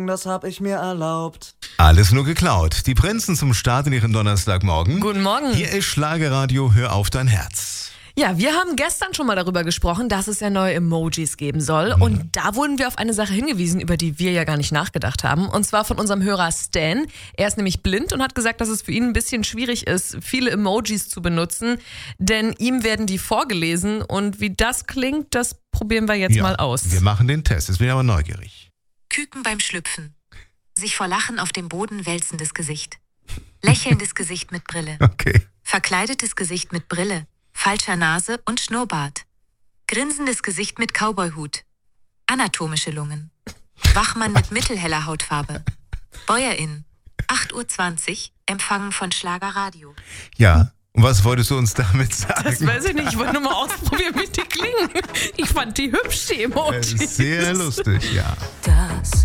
Das hab ich mir erlaubt. Alles nur geklaut. Die Prinzen zum Start in ihren Donnerstagmorgen. Guten Morgen. Hier ist Schlagerradio, hör auf dein Herz. Ja, wir haben gestern schon mal darüber gesprochen, dass es ja neue Emojis geben soll. Und da wurden wir auf eine Sache hingewiesen, über die wir ja gar nicht nachgedacht haben. Und zwar von unserem Hörer Stan. Er ist nämlich blind und hat gesagt, dass es für ihn ein bisschen schwierig ist, viele Emojis zu benutzen. Denn ihm werden die vorgelesen. Und wie das klingt, das probieren wir jetzt mal aus. Wir machen den Test. Jetzt bin ich aber neugierig. Küken beim Schlüpfen. Sich vor Lachen auf dem Boden wälzendes Gesicht. Lächelndes Gesicht mit Brille. Okay. Verkleidetes Gesicht mit Brille. Falscher Nase und Schnurrbart. Grinsendes Gesicht mit Cowboyhut. Anatomische Lungen. Wachmann mit mittelheller Hautfarbe. Bäuerin. 8:20 Uhr. Empfangen von Schlagerradio. Ja, und was wolltest du uns damit sagen? Das weiß ich nicht. Ich wollte nur mal ausprobieren, wie die klingen. Ich fand die hübsch, die Emojis. Sehr lustig, ja. Das